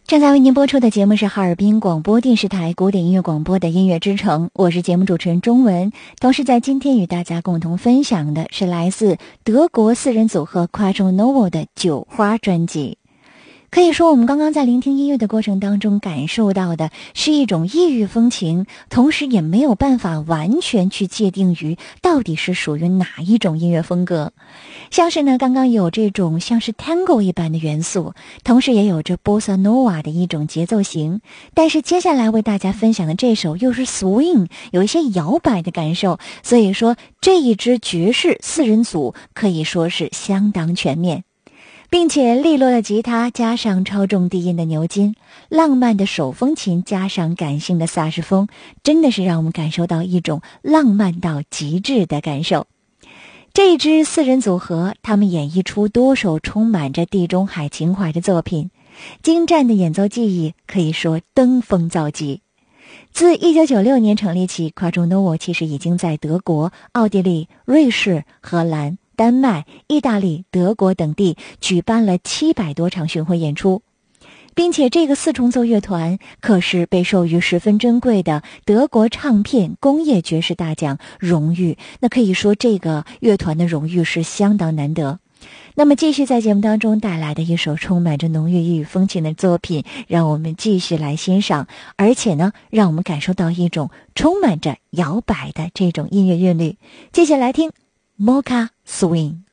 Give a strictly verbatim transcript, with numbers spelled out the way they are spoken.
正在为您播出的节目是哈尔滨广播电视台古典音乐广播的音乐之城，我是节目主持人钟文。同时在今天与大家共同分享的是来自德国四人组合 Quadronovo 的酒花专辑。可以说我们刚刚在聆听音乐的过程当中感受到的是一种异域风情，同时也没有办法完全去界定于到底是属于哪一种音乐风格。像是呢刚刚有这种像是 Tango 一般的元素，同时也有着 Bossa Nova 的一种节奏型，但是接下来为大家分享的这首又是 Swing， 有一些摇摆的感受，所以说这一支爵士四人组可以说是相当全面，并且利落的吉他加上超重低音的牛筋，浪漫的手风琴加上感性的萨克斯风，真的是让我们感受到一种浪漫到极致的感受。这一支四人组合，他们演绎出多首充满着地中海情怀的作品，精湛的演奏技艺可以说登峰造极。自一九九六年成立起， Quadronovo 其实已经在德国、奥地利、瑞士、荷兰、丹麦、意大利、德国等地举办了七百多场巡回演出，并且这个四重奏乐团可是被授予十分珍贵的德国唱片工业爵士大奖荣誉，那可以说这个乐团的荣誉是相当难得。那么继续在节目当中带来的一首充满着浓郁异域风情的作品，让我们继续来欣赏，而且呢让我们感受到一种充满着摇摆的这种音乐韵律。接下来听Mocha Swing。